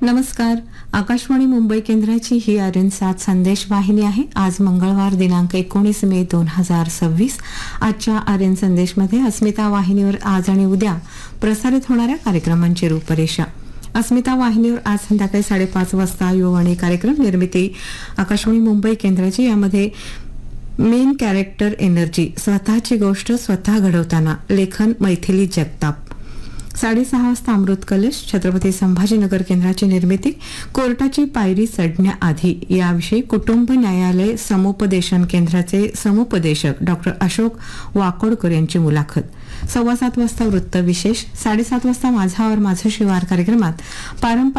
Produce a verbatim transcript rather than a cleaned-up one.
नमस्कार. आकाशवाणी मुंबई केंद्राची ही R N सात संदेश वाहिनी आहे. आज मंगळवार दिनांक एकोणीस मे दोन हजार सव्वीस. आजच्या आर एन संदेशमध्ये अस्मिता वाहिनीवर आज आणि उद्या प्रसारित होणाऱ्या कार्यक्रमांची रूपरेषा. अस्मिता वाहिनीवर आज संध्याकाळी साडेपाच वाजता युववाणी कार्यक्रम, निर्मिती आकाशवाणी मुंबई केंद्राची. यामध्ये मेन कॅरेक्टर एनर्जी, स्वतःची गोष्ट स्वतः घडवताना, लेखन मैथिली जगताप. साडेसहा वाजता अमृत कलश, छत्रपती संभाजीनगर केंद्राची निर्मिती कोर्टाची पायरी चढण्याआधी याविषयी कुटुंब न्यायालय समुपदेशन केंद्राचे समुपदेशक डॉक्टर अशोक वाकोडकर यांची मुलाखत. सव्वा सात वाजता वृत्त विशेष. साडेसात वाजता माझा और माझं शिवार कार्यक्रमात पारंपरिक